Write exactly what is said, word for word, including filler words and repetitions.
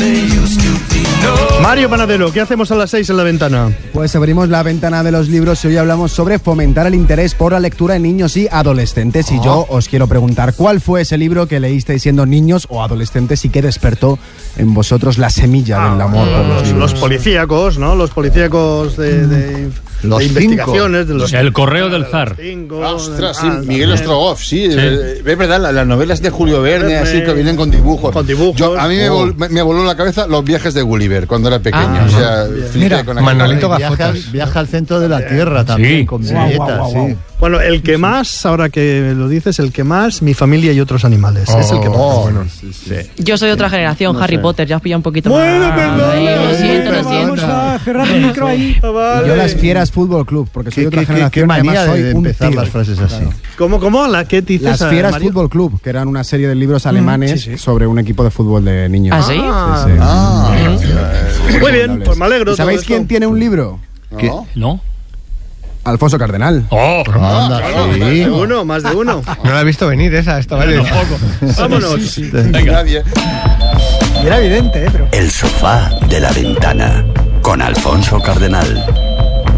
Mario Panadero, ¿qué hacemos a las seis en La Ventana? Pues abrimos la ventana de los libros y hoy hablamos sobre fomentar el interés por la lectura en niños y adolescentes. Y yo os quiero preguntar, ¿cuál fue ese libro que leísteis siendo niños o adolescentes y que despertó en vosotros la semilla Ah, del amor por los libros? Los policíacos, ¿no? Los policíacos de, de, Los de investigaciones. De los, El correo del zar. Cinco, Ostras, sí, ah, Miguel también. Ostrogoff, sí, Sí. eh, es verdad, la- las novelas de Julio Verne, Verne, así que vienen con dibujos. con dibujos. Yo, a mí me, vol- me- me voló la cabeza los viajes de Gulliver cuando era pequeño. Ah, o sea, flipé Mira, con aquella Manolito novela. Viaja, Viaja, viaja al centro de la Tierra también, Sí. con Guau, viñetas, guau, guau, sí. Bueno, el que más, ahora que lo dices, el que más, Mi familia y otros animales. Es el que más. Oh, bueno, sí, sí. Yo soy de otra generación, No Harry sé. Potter, ya os pilla un poquito Bueno, más. perdona, Ay, lo siento, lo perdona. siento. Vamos a cerrar el micro ahí. Ah, vale. Yo las Fieras Fútbol Club, porque soy Qué, de otra qué- qué- generación qué y además manía soy de un empezar tigre. las frases así. ¿Cómo, cómo? ¿La qué dices? Las Fieras Mario? Fútbol Club, que eran una serie de libros alemanes sí, sí. sobre un equipo de fútbol de niños. ¿Ah, sí? Ah, Sí, sí. Ah, Muy bien, pues me alegro. ¿Y ¿Sabéis todo quién esto. tiene un libro? ¿no? ¿No? Alfonso Cardenal. ¡Oh! Anda, Claro, sí. Más de uno, más de uno. No la he visto venir esa, esta vez. Vámonos. Nadie. Era evidente, ¿eh? Pero... El sofá de La Ventana con Alfonso Cardenal.